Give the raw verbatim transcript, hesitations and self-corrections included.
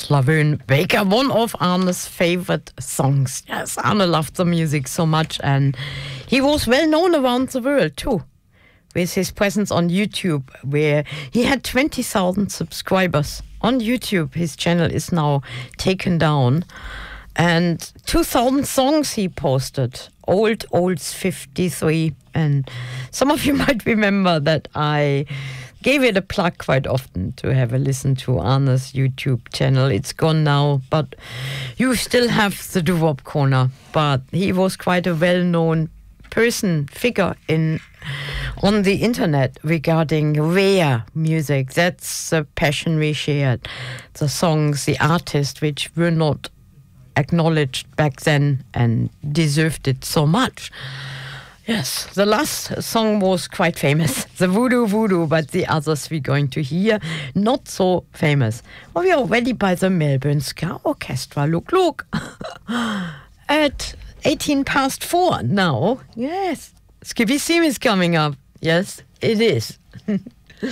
Laverne Baker, one of Arne's favorite songs. Yes, Arne loved the music so much, and he was well known around the world too, with his presence on YouTube, where he had twenty thousand subscribers on YouTube. His channel is now taken down, and two thousand songs he posted. Old Olds fifty-three, and some of you might remember that I gave it a plug quite often to have a listen to Arne's YouTube channel. It's gone now, but you still have the Doo-Wop Corner. But he was quite a well-known person, figure in on the internet regarding rare music. That's the passion we shared. The songs, the artists, which were not acknowledged back then and deserved it so much. Yes, the last song was quite famous, the Voodoo Voodoo, but the others we're going to hear, not so famous. Well, we're already by the Melbourne Ska Orchestra. Look, look, at eighteen past four now. Yes, Skippy Seam is coming up. Yes, it is.